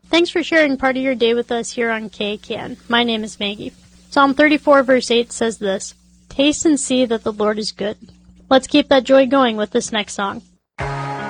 Thanks for sharing part of your day with us here on KCAN. My name is Maggie. Psalm 34 verse 8 says this, "Taste and see that the Lord is good." Let's keep that joy going with this next song.